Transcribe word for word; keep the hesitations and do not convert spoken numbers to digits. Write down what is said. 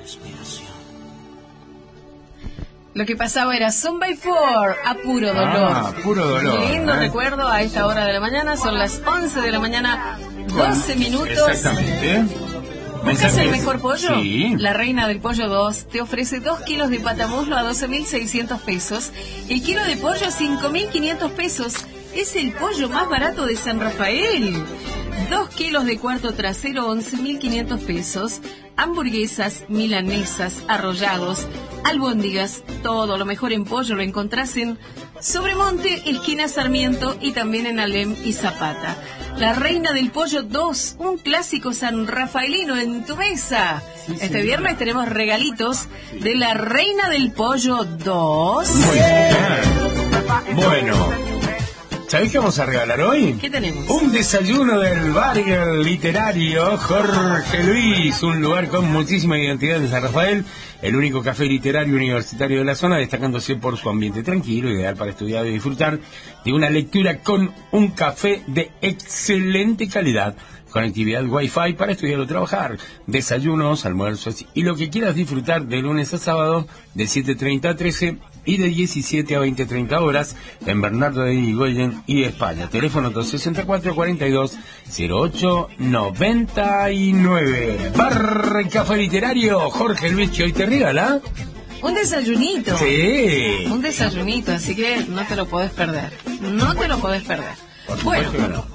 Lo que pasaba era Son by Four, a puro dolor. Ah, puro dolor. Lindo ¿eh? recuerdo a esta hora de la mañana, son las once de la mañana, doce minutos. Exactamente. ¿Buscas el mejor pollo? Sí. La Reina del Pollo dos te ofrece dos kilos de patamuslo a doce mil seiscientos pesos. El kilo de pollo a cinco mil quinientos pesos. Es el pollo más barato de San Rafael. Dos kilos de cuarto trasero, once mil quinientos pesos. Hamburguesas, milanesas, arrollados, albóndigas, todo lo mejor en pollo lo encontrás en Sobremonte, esquina Sarmiento y también en Alem y Zapata. La Reina del Pollo dos, un clásico sanrafaelino en tu mesa. Sí, sí, este viernes sí. Tenemos regalitos de la Reina del Pollo dos. Muy bien. Bueno. ¿Sabés qué vamos a regalar hoy? ¿Qué tenemos? Un desayuno del Barger Literario Jorge Luis, un lugar con muchísima identidad de San Rafael, el único café literario universitario de la zona, destacándose por su ambiente tranquilo, ideal para estudiar y disfrutar de una lectura con un café de excelente calidad. Conectividad Wi-Fi para estudiar o trabajar, desayunos, almuerzos y lo que quieras disfrutar de lunes a sábado de siete treinta a trece y de diecisiete a veinte treinta horas en Bernardo de Irigoyen y España. Teléfono dos sesenta y cuatro, cuarenta y dos, cero ocho noventa y nueve. Bar Café Literario Jorge Luis, que hoy te regala un desayunito. Sí. Un desayunito, así que no te lo podés perder. No te lo podés perder. Por supuesto Bueno. que no.